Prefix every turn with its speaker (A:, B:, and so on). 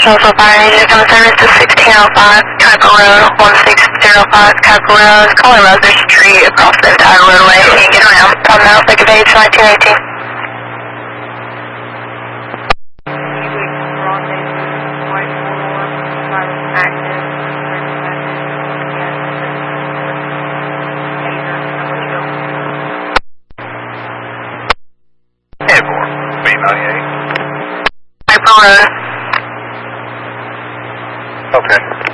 A: Social Fire Agent on service to 1605 Kuiper Road, 1605 Kuiper Road. Calling Rose, there's a tree across the entire roadway. You can get around. On the Lake of Age 1918.
B: B98.
A: Kuiper Road.
B: Okay.